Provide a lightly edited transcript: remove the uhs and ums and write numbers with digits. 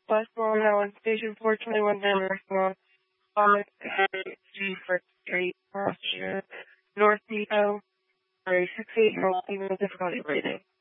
Platform now on station 421 Denver, Comic Street for Street, North Depot, 6-8-year-old, even with difficulty breathing.